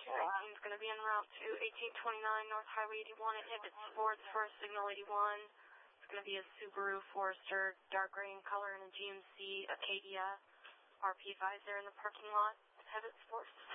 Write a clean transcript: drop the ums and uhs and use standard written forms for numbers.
19 is going to be en route to 1829 North Highway 81 at Hibbett Sports for signal 81. It's going to be a Subaru Forester, dark gray in color, and a GMC Acadia. RP5 there in the parking lot at Hibbett Sports.